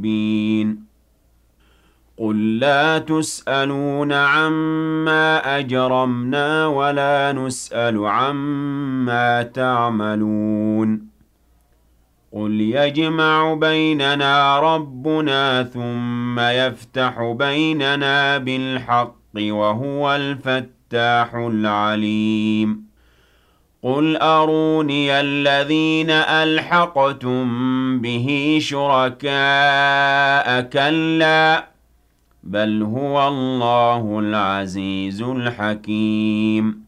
مبين قل لا تسألون عما أجرمنا ولا نسأل عما تعملون قل يجمع بيننا ربنا ثم يفتح بيننا بالحق وهو الفتاح العليم قل أروني الذين ألحقتم به شركاء كلا بل هو الله العزيز الحكيم